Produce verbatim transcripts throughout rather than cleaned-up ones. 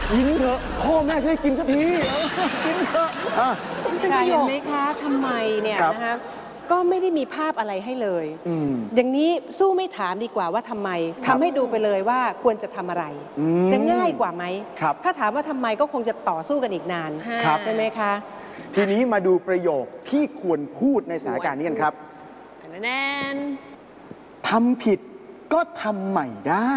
กินเถอะพ่อแม่จะได้กินสักทีกินเถอะเห็นไหมคะทำไมเนี่ยนะคะก็ไม่ได้มีภาพอะไรให้เลยอย่างนี้สู้ไม่ถามดีกว่าว่าทำไมทำให้ดูไปเลยว่าควรจะทำอะไรจะง่ายกว่าไหมถ้าถามว่าทำไมก็คงจะต่อสู้กันอีกนานใช่ไหมคะทีนี้มาดูประโยคที่ควรพูดในสถานการณ์นี้กันครับแนนทำผิดก็ทำใหม่ได้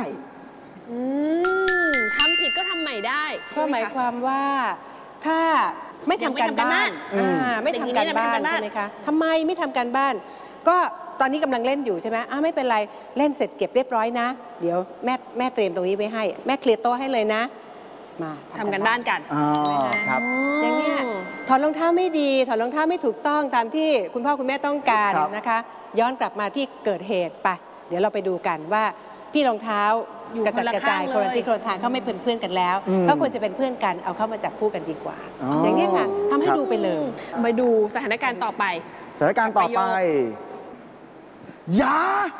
ทำผิดก็ทำใหม่ได้ก็หมายความว่าถ้าไม่ทำการบ้านไม่ทำการบ้านใช่ไหมคะทำไมไม่ทำการบ้านก็ตอนนี้กำลังเล่นอยู่ใช่ไหมอ่าไม่เป็นไรเล่นเสร็จเก็บเรียบร้อยนะเดี๋ยวแม่แม่เตรียมตรงนี้ไว้ให้แม่เคลียร์โต๊ะให้เลยนะมาทำกันบ้านกันอ๋อครับอย่างเงี้ยถอดรองเท้าไม่ดีถอดรองเท้าไม่ถูกต้องตามที่คุณพ่อคุณแม่ต้องการนะคะย้อนกลับมาที่เกิดเหตุไปเดี๋ยวเราไปดูกันว่าพี่รองเท้ากระจัดกระจายคนละที่คนละทางเขาไม่เป็นเพื่อนกันแล้วเขาควรจะเป็นเพื่อนกันเอาเข้ามาจับคู่กันดีกว่าอย่างนี้ค่ะทำให้ดูไปเลยมาดูสถานการณ์ต่อไปสถานการณ์ต่อไปอย่า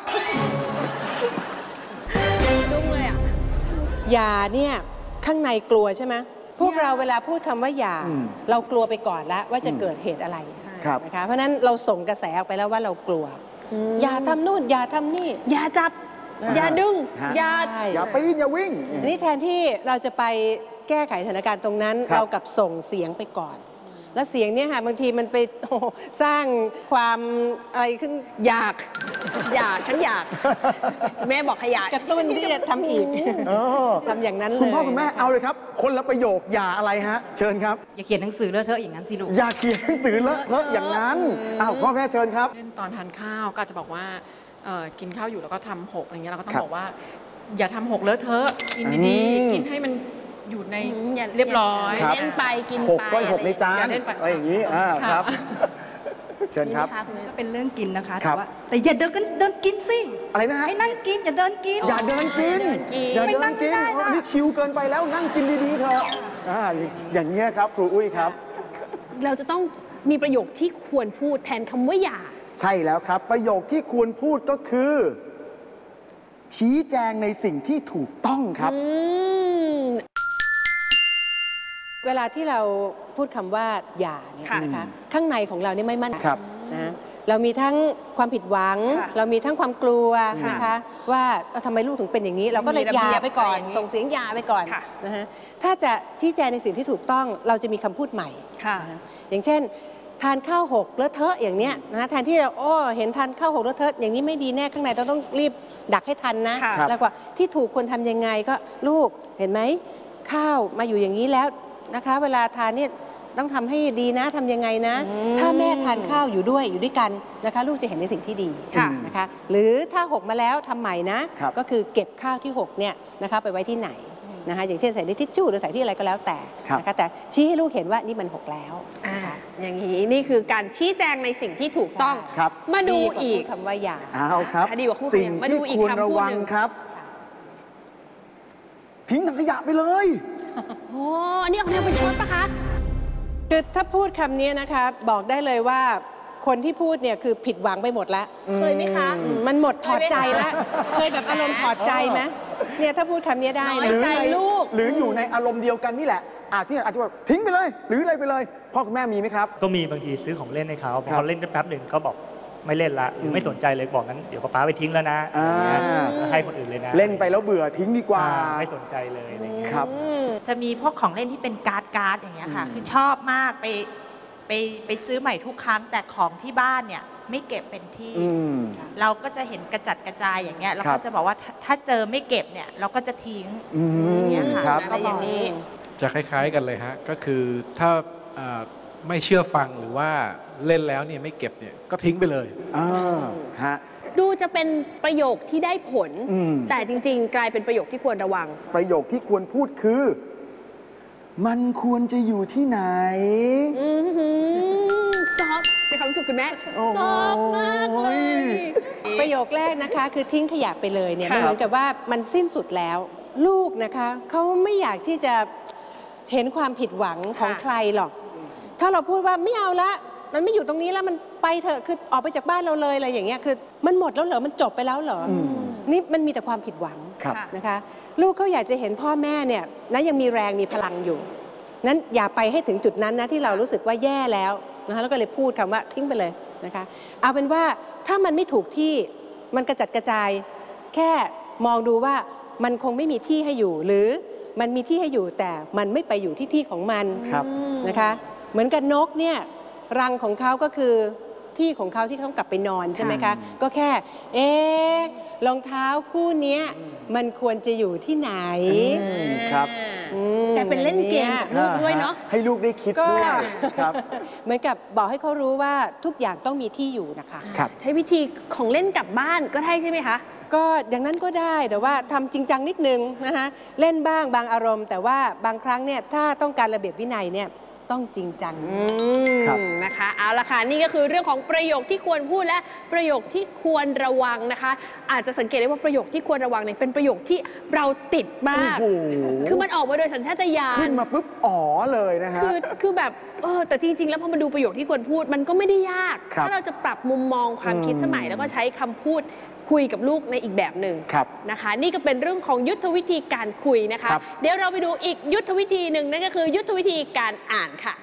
ดุ้งเลยอ่ะอย่าเนี่ยข้างในกลัวใช่ไหมพวกเราเวลาพูดคำว่าอย่าเรากลัวไปก่อนแล้วว่าจะเกิดเหตุอะไรนะคะเพราะนั้นเราส่งกระแสออกไปแล้วว่าเรากลัวอย่าทำนู่นอย่าทำนี่อย่าจับอย่าดึงอย่าอย่าปีนอย่าวิ่งนี่แทนที่เราจะไปแก้ไขสถานการณ์ตรงนั้นเรากับส่งเสียงไปก่อนแล้วเสียงเนี่ยค่ะบางทีมันไปสร้างความอะไรขึ้นอยากอยากฉันอยากแม่บอกขยะกระตุ้นที่จะทำอีกทำอย่างนั้นเลยคุณพ่อคุณแม่เอาเลยครับคนละประโยคอย่าอะไรฮะเชิญครับอย่าเขียนหนังสือเลอะเทอะอย่างนั้นสิลูกอย่าเขียนหนังสือเลอะเทอะอย่างนั้นอ้าวพ่อแม่เชิญครับตอนทานข้าวก็จะบอกว่ากินข้าวอยู่แล้วก็ทำหกอะไรเงี้ยเราก็ต้องบอกว่าอย่าทำหกเลอะเทอะกินดีๆกินให้มันอยู่ในเรียบร้อยเล่นไปกินไปหกก็หกในจานอะไรอย่างนี้อ่าครับเชิญครับก็เป็นเรื่องกินนะคะแต่ว่าแต่อย่าเดินกันเดินกินสิอะไรนะให้นั่งกินอย่าเดินกินอย่าเดินกินอย่าเดินกินอันนี้ชิวเกินไปแล้วนั่งกินดีๆเถอะอย่างนี้ครับครูอุ้ยครับเราจะต้องมีประโยคที่ควรพูดแทนคำว่าอย่าใช่แล้วครับประโยคที่ควรพูดก็คือชี้แจงในสิ่งที่ถูกต้องครับเวลาที่เราพูดคำว่าอย่าเนี่ยนะคะข้างในของเรานี่ไม่มั่นนะเรามีทั้งความผิดหวังเรามีทั้งความกลัวนะคะว่าทำไมลูกถึงเป็นอย่างนี้เราก็เลยอย่าไปก่อนส่งเสียงอย่าไปก่อนนะฮะถ้าจะชี้แจงในสิ่งที่ถูกต้องเราจะมีคำพูดใหม่อย่างเช่นทานข้าวหกเลอะเทอะอย่างเนี้ยนะแทนที่เราโอ้เห็นทานข้าวหกเลอะเทอะอย่างนี้ไม่ดีแน่ข้างในเราต้องรีบดักให้ทันนะแล้วกว่าที่ถูกควรทำยังไงก็ลูกเห็นไหมข้าวมาอยู่อย่างนี้แล้วนะคะเวลาทานเนี่ยต้องทำให้ดีนะทำยังไงนะถ้าแม่ทานข้าวอยู่ด้วยอยู่ด้วยกันนะคะลูกจะเห็นในสิ่งที่ดีนะคะหรือถ้าหกมาแล้วทำใหม่นะก็คือเก็บข้าวที่หกเนี่ยนะคะไปไว้ที่ไหนนะคะอย่างเช่นใส่ในทิชชู่หรือใส่ที่อะไรก็แล้วแต่นะคะแต่ชี้ให้ลูกเห็นว่านี่มันหกแล้วอย่างนี้นี่คือการชี้แจงในสิ่งที่ถูกต้องมาดูอีกคำว่าอย่าเอาครับสิ่งที่ควรระวังครับทิ้งถังขยะไปเลยโอ้อันนี้เอาแนวเป็นช็อตปะคะคือถ้าพูดคำนี้นะคะบอกได้เลยว่าคนที่พูดเนี่ยคือผิดหวังไปหมดแล้วเคยไหมคะมันหมดถอดใจแล้วเคยแบบอารมณ์ถอดใจไหมเนี่ยถ้าพูดคำนี้ได้นะใจลูกหรืออยู่ในอารมณ์เดียวกันนี่แหละอาจที่อาจจะแบบทิ้งไปเลยหรืออะไรไปเลยพ่อคุณแม่มีไหมครับก็มีบางทีซื้อของเล่นให้เขาพอเขาเล่นได้แป๊บหนึ่งก็บอกไม่เล่นละหรือไม่สนใจเลยบอกงั้นเดี๋ยวป๊าไปทิ้งแล้วนะให้คนอื่นเลยนะเล่นไปแล้วเบื่อทิ้งดีกว่าไม่สนใจเลยอะไรอย่างเงี้ยครับจะมีพวกของเล่นที่เป็นการ์ดการ์ดอย่างเงี้ยค่ะคือชอบมากไปไปไปซื้อใหม่ทุกครั้งแต่ของที่บ้านเนี่ยไม่เก็บเป็นที่เราก็จะเห็นกระจัดกระจายอย่างเงี้ยเราก็จะบอกว่าถ้าเจอไม่เก็บเนี่ยเราก็จะทิ้งอย่างเงี้ยค่ะก็อย่างนี้จะคล้ายๆกันเลยฮะก็คือถ้าไม่เชื่อฟังหรือว่าเล่นแล้วเนี่ยไม่เก็บเนี่ยก็ทิ้งไปเลยอ่าฮะดูจะเป็นประโยคที่ได้ผลแต่จริงๆกลายเป็นประโยคที่ควรระวังประโยคที่ควรพูดคือมันควรจะอยู่ที่ไหนซอฟในความรู้สึกคุณแม่ซอฟมากเลยประโยคแรกนะคะคือทิ้งขยะไปเลยเนี่ยมันเหมือนกับว่ามันสิ้นสุดแล้วลูกนะคะเขาไม่อยากที่จะเห็นความผิดหวังของใครหรอกถ้าเราพูดว่าไม่เอาละมันไม่อยู่ตรงนี้แล้วมันไปเถอะคือออกไปจากบ้านเราเลยอะไรอย่างเงี้ยคือมันหมดแล้วเหรอมันจบไปแล้วเหรอนี่มันมีแต่ความผิดหวังนะคะ ลูกเขาอยากจะเห็นพ่อแม่เนี่ยนะยังมีแรงมีพลังอยู่นั้นอย่าไปให้ถึงจุดนั้นนะที่เรารู้สึกว่าแย่แล้วนะคะแล้วก็เลยพูดคำว่าทิ้งไปเลยนะคะเอาเป็นว่าถ้ามันไม่ถูกที่มันกระจัดกระจายแค่มองดูว่ามันคงไม่มีที่ให้อยู่หรือมันมีที่ให้อยู่แต่มันไม่ไปอยู่ที่ที่ของมันนะคะเหมือนกับนกเนี่ยรังของเขาก็คือที่ของเขาที่เขากลับไปนอนใช่ไหมคะก็แค่เอ๊ะรองเท้าคู่นี้มันควรจะอยู่ที่ไหนครับแต่เป็นเล่นเกมกับลูกด้วยเนาะให้ลูกได้คิดด้วยครับเหมือนกับบอกให้เขารู้ว่าทุกอย่างต้องมีที่อยู่นะคะใช้วิธีของเล่นกลับบ้านก็ได้ใช่ไหมคะก็อย่างนั้นก็ได้แต่ว่าทำจริงจังนิดนึงนะคะเล่นบ้างบางอารมณ์แต่ว่าบางครั้งเนี่ยถ้าต้องการระเบียบวินัยเนี่ยต้องจริงจังนะคะเอาละค่ะนี่ก็คือเรื่องของประโยคที่ควรพูดและประโยคที่ควรระวังนะคะอาจจะสังเกตได้ว่าประโยคที่ควรระวังเนี่ยเป็นประโยคที่เราติดมากคือมันออกมาโดยสัญชาตญาณขึ้นมาปุ๊บอ๋อเลยนะฮะคือคือแบบเออแต่จริงๆแล้วพอมาดูประโยคที่ควรพูดมันก็ไม่ได้ยากถ้าเราจะปรับมุมมองความคิดสมัยแล้วก็ใช้คำพูดคุยกับลูกในอีกแบบหนึ่งนะคะนี่ก็เป็นเรื่องของยุทธวิธีการคุยนะคะเดี๋ยวเราไปดูอีกยุทธวิธีหนึ่งนั่นก็คือยุทธวิธีการอ่านค่ะ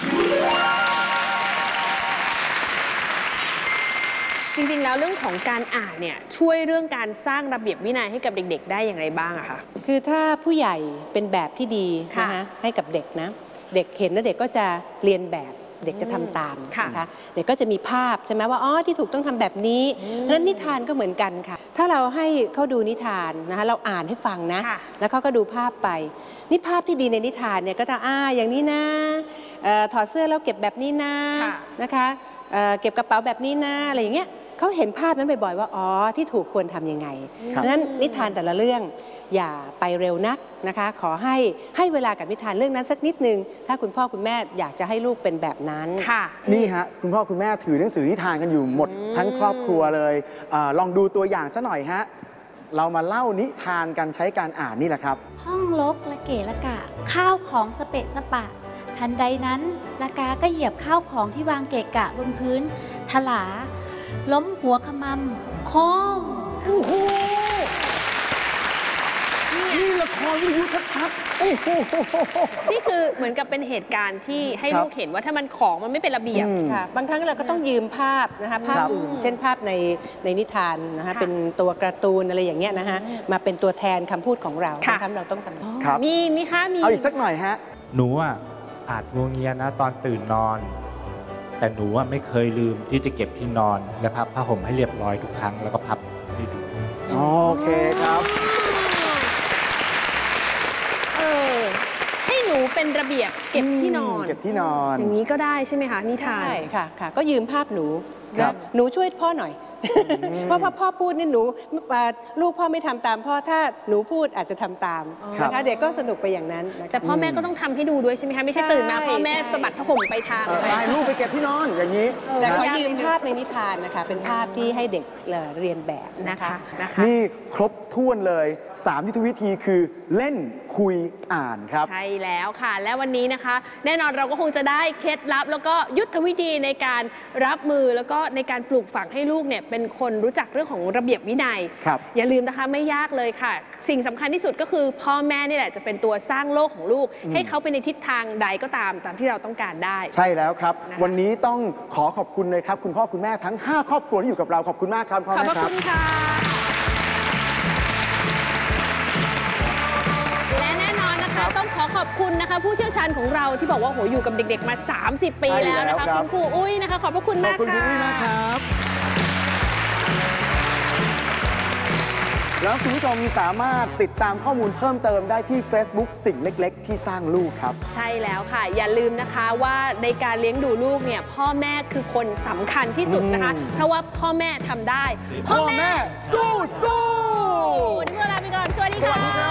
จริงๆแล้วเรื่องของการอ่านเนี่ยช่วยเรื่องการสร้างระเบียบวินัยให้กับเด็กๆได้อย่างไรบ้างอะคะคือถ้าผู้ใหญ่เป็นแบบที่ดีนะคะให้กับเด็กนะเด็กเห็นแล้วเด็กก็จะเรียนแบบเด็กจะทำตามนะคะเด็กก็จะมีภาพใช่ไหมว่าอ๋อที่ถูกต้องทำแบบนี้นั้นนิทานก็เหมือนกันค่ะถ้าเราให้เขาดูนิทานนะคะเราอ่านให้ฟังนะแล้วเขาก็ดูภาพไปนี่ภาพที่ดีในนิทานเนี่ยก็จะอ่าอย่างนี้นะถอดเสื้อแล้วเก็บแบบนี้นะนะคะเก็บกระเป๋าแบบนี้นะอะไรอย่างเงี้ยเขาเห็นภาพนั้นบ่อยๆว่าอ๋อที่ถูกควรทำยังไงดังนั้นนิทานแต่ละเรื่องอย่าไปเร็วนักนะคะขอให้ให้เวลากับนิทานเรื่องนั้นสักนิดนึงถ้าคุณพ่อคุณแม่อยากจะให้ลูกเป็นแบบนั้นค่ะนี่ฮะคุณพ่อคุณแม่ถือหนังสือนิทานกันอยู่หมดทั้งครอบครัวเลยเอลองดูตัวอย่างซะหน่อยฮะเรามาเล่านิทานกันใช้การอ่านนี่แหละครับห้องรกละเกะละกะข้าวของสเปะสปะทันใดนั้นละกาก็เหยียบข้าวของที่วางเกะกะบนพื้นถลาล้มหัวขมำโค้งโอ้โหนี่ละครวิทยุชัดๆโอ้โหนี่คือเหมือนกับเป็นเหตุการณ์ที่ให้ลูกเห็นว่าถ้ามันของมันไม่เป็นระเบียบค่ะบางครั้งเราก็ต้องยืมภาพนะคะภาพอื่นเช่นภาพในในนิทานนะคะเป็นตัวการ์ตูนอะไรอย่างเงี้ยนะคะมาเป็นตัวแทนคำพูดของเราบางครั้งเราต้องทำมีมีคะมีเอาอีกสักหน่อยฮะหนูอ่ะอาจงัวเงียนะตอนตื่นนอนแต่หนูอ่ะไม่เคยลืมที่จะเก็บที่นอนและพับผ้าห่มให้เรียบร้อยทุกครั้งแล้วก็พับให้ดูโอเคครับเออให้หนูเป็นระเบียบเก็บที่นอนเก็บที่นอนอย่างนี้ก็ได้ใช่ไหมคะนิทานใช่ค่ะค่ะก็ยืมภาพหนูนะหนูช่วยพ่อหน่อยเพราะพ่อพูดนี่หนูลูกพ่อไม่ทำตามพ่อถ้าหนูพูดอาจจะทำตามนะคะเด็กก็สนุกไปอย่างนั้นแต่พ่อแม่ก็ต้องทำให้ดูด้วยใช่ไหมคะไม่ใช่ตื่นมาพ่อแม่สะบัดผ้าห่มไปทางไปลูกไปเก็บที่นอนอย่างนี้แต่ขอยืมภาพในนิทานนะคะเป็นภาพที่ให้เด็กเรียนแบบนะคะนี่ครบถ้วนเลยสามยุทธวิธีคือเล่นคุยอ่านครับใช่แล้วค่ะและวันนี้นะคะแน่นอนเราก็คงจะได้เคล็ดลับแล้วก็ยุทธวิธีในการรับมือแล้วก็ในการปลูกฝังให้ลูกเนี่ยเป็นคนรู้จักเรื่องของระเบียบวินัยอย่าลืมนะคะไม่ยากเลยค่ะสิ่งสำคัญที่สุดก็คือพ่อแม่นี่แหละจะเป็นตัวสร้างโลกของลูกให้เขาไปในทิศทางใดก็ตามตามที่เราต้องการได้ใช่แล้วครับวันนี้ต้องขอขอบคุณเลยครับคุณพ่อคุณแม่ทั้งห้าครอบครัวที่อยู่กับเราขอบคุณมากครับพ่อแม่ครับขอบคุณค่ะและแน่นอนนะคะต้องขอขอบคุณนะคะผู้เชี่ยวชาญของเราที่บอกว่าโหอยู่กับเด็กๆมาสามสิบปีแล้วนะคะคุณครูอุ้ยนะคะขอบพระคุณมากค่ะขอบคุณครูอุ้ยนะครับแล้วคุณผู้ชมสามารถติดตามข้อมูลเพิ่มเติมได้ที่ Facebook สิ่งเล็กๆที่สร้างลูกครับใช่แล้วค่ะอย่าลืมนะคะว่าในการเลี้ยงดูลูกเนี่ยพ่อแม่คือคนสำคัญที่สุดนะคะเพราะว่าพ่อแม่ทำได้พ่อแม่สู้สู้วันนี้ลาไปก่อนสวัสดีค่ะ